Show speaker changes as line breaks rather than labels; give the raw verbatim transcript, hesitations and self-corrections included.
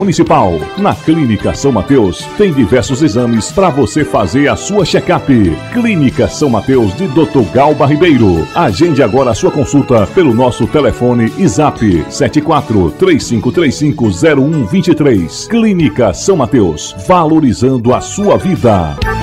Municipal. Na Clínica São Mateus tem diversos exames para você fazer a sua check-up. Clínica São Mateus de doutor Galba Ribeiro. Agende agora a sua consulta pelo nosso telefone e zap sete quatro três cinco três cinco zero um dois três. Clínica São Mateus, valorizando a sua vida.